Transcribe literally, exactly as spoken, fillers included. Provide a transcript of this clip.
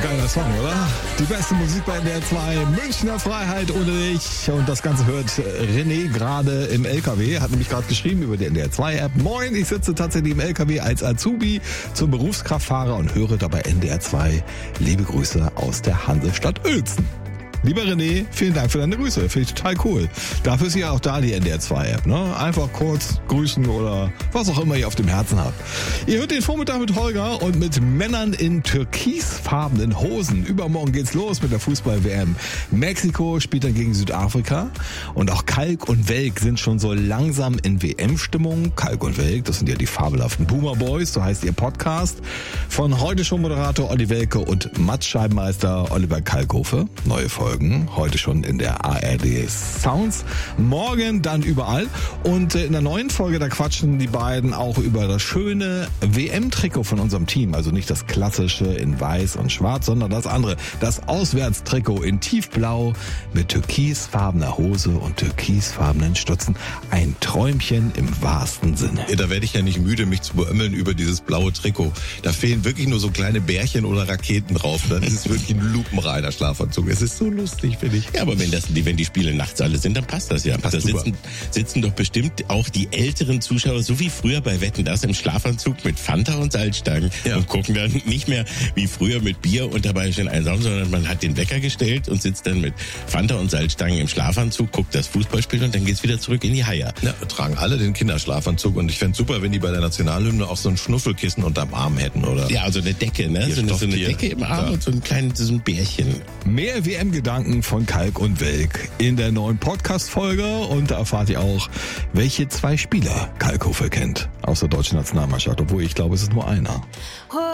geiler Song, oder? Die beste Musik bei N D R zwei, Münchner Freiheit ohne dich. Und das Ganze hört René gerade im L K W, hat nämlich gerade geschrieben über die N D R zwei App. Moin, ich sitze tatsächlich im L K W als Azubi zum Berufskraftfahrer und höre dabei N D R zwei. Liebe Grüße aus der Hansestadt Uelzen. Lieber René, vielen Dank für deine Grüße. Finde ich total cool. Dafür ist ja auch da die N D R zwei App, ne? Einfach kurz grüßen oder was auch immer ihr auf dem Herzen habt. Ihr hört den Vormittag mit Holger und mit Männern in türkisfarbenen Hosen. Übermorgen geht's los mit der Fußball-W M. Mexiko spielt dann gegen Südafrika und auch Kalk und Welk sind schon so langsam in W M-Stimmung. Kalk und Welk, das sind ja die fabelhaften Boomer Boys, so heißt ihr Podcast. Von heute schon Moderator Olli Welke und Matz-Scheibenmeister Oliver Kalkofe. Neue Folge. Heute schon in der A R D Sounds. Morgen dann überall. Und in der neuen Folge, da quatschen die beiden auch über das schöne W M-Trikot von unserem Team. Also nicht das klassische in weiß und schwarz, sondern das andere. Das Auswärtstrikot in tiefblau mit türkisfarbener Hose und türkisfarbenen Stutzen. Ein Träumchen im wahrsten Sinne. Da werde ich ja nicht müde, mich zu beömmeln über dieses blaue Trikot. Da fehlen wirklich nur so kleine Bärchen oder Raketen drauf. Dann ist es wirklich ein lupenreiner Schlafanzug. Es ist so lustig, finde ich. Ja, aber wenn das, wenn die Spiele nachts alle sind, dann passt das ja. Passt da sitzen, sitzen doch bestimmt auch die älteren Zuschauer, so wie früher bei Wetten, das im Schlafanzug mit Fanta und Salzstangen ja. und gucken dann nicht mehr wie früher mit Bier und dabei schön einsaufen, sondern man hat den Wecker gestellt und sitzt dann mit Fanta und Salzstangen im Schlafanzug, guckt das Fußballspiel und dann geht's wieder zurück in die Haie. Ja, tragen alle den Kinderschlafanzug und ich fände super, wenn die bei der Nationalhymne auch so ein Schnuffelkissen unterm Arm hätten, oder? Ja, also eine Decke, ne? So eine, so eine Decke im Arm ja. und so ein kleines so ein Bärchen. Mehr W M-Gedanken von Kalk und Welk in der neuen Podcast-Folge und da erfahrt ihr auch, welche zwei Spieler Kalkofe kennt aus der deutschen Nationalmannschaft, obwohl ich glaube, es ist nur einer.